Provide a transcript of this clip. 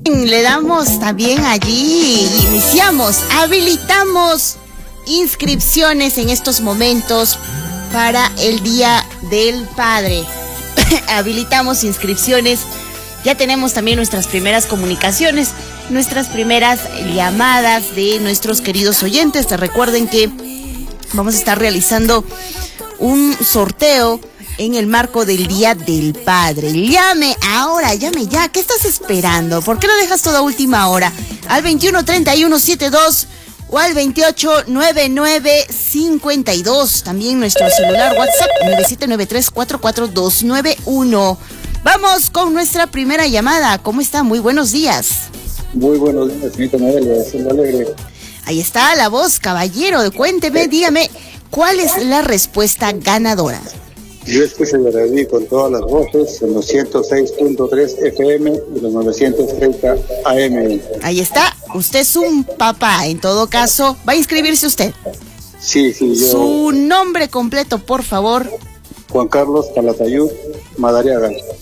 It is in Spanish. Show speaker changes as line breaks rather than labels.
Le damos también allí, habilitamos inscripciones en estos momentos para el Día del Padre. Habilitamos inscripciones, ya tenemos también nuestras primeras comunicaciones, nuestras primeras llamadas de nuestros queridos oyentes. Te recuerden que vamos a estar realizando un sorteo en el marco del Día del Padre. Llame ahora, llame ya. ¿Qué estás esperando? ¿Por qué lo dejas toda última hora? Al 213172 o al 289952. También nuestro celular WhatsApp 9793449291. Vamos con nuestra primera llamada. ¿Cómo está? Muy buenos días.
Muy buenos días, señorita Noelia, siendo alegre.
Ahí está la voz, caballero. Cuénteme, dígame, ¿cuál es la respuesta ganadora?
Yo escucho de radio con todas las voces en los 106.3 FM y los 930 AM.
Ahí está, usted es un papá, en todo caso, ¿va a inscribirse usted?
Sí, yo.
Su nombre completo, por favor.
Juan Carlos Calatayud Madariaga.